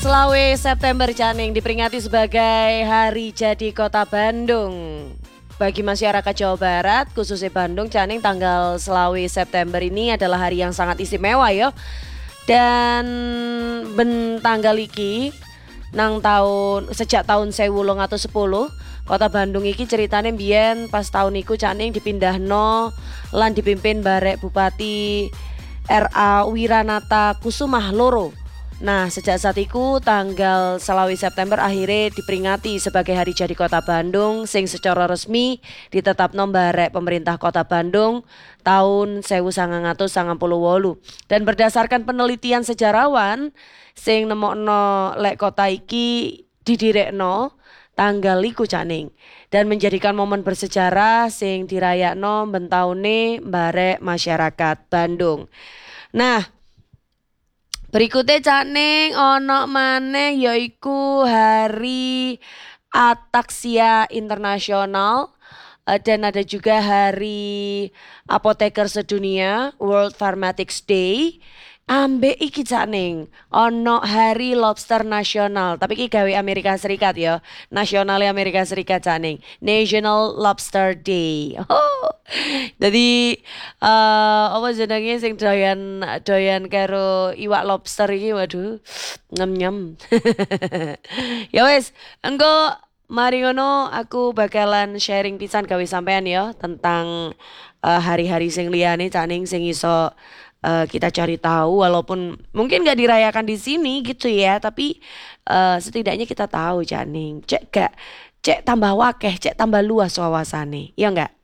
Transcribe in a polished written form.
Selawe September Caning diperingati sebagai Hari Jadi Kota Bandung. Bagi masyarakat Jawa Barat, khususnya Bandung, Caning tanggal selawe September ini adalah hari yang sangat istimewa ya. Dan tanggal iki sejak tahun 1810 Kota Bandung iki ceritane mbiyen pas tahun iku Caning dipindahno lan dipimpin barek Bupati R.A. Wiranata Kusumah loro. Nah, sejak saat itu tanggal selawe September akhirnya diperingati sebagai Hari Jadi Kota Bandung sing secara resmi ditetapno barek pemerintah Kota Bandung tahun 1998. Dan berdasarkan penelitian sejarawan sing nemokno lek kota iki didirekno tanggal iku Caning dan menjadikan momen bersejarah sing dirayakno bentaune barek masyarakat Bandung. Nah, berikutnya Caning ono maneh yaiku Hari Ataksia Internasional dan ada juga Hari Apoteker Sedunia World Pharmacists Day. Ambek iki Caning ono Hari Lobster Nasional, tapi iki gawe Amerika Serikat ya. Nasionalnya Amerika Serikat Caning. National Lobster Day. Oh. Jadi apa jenenge sing doyan karo iwak lobster iki waduh nyem-nyem. Ya wes, engko mari ngono aku bakalan sharing pisan gawe sampean ya tentang hari-hari sing liyane Caning sing iso kita cari tahu walaupun mungkin gak dirayakan di sini gitu ya, tapi setidaknya kita tahu Caning. Cek tambah wakeh, cek tambah luas wawasane. Ya enggak?